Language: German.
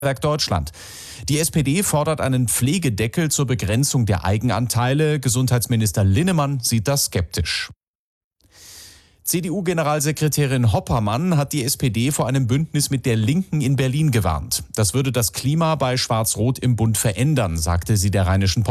Deutschland. Die SPD fordert einen Pflegedeckel zur Begrenzung der Eigenanteile. Gesundheitsminister Linnemann sieht das skeptisch. CDU-Generalsekretärin Hoppermann hat die SPD vor einem Bündnis mit der Linken in Berlin gewarnt. Das würde das Klima bei Schwarz-Rot im Bund verändern, sagte sie der Rheinischen Post.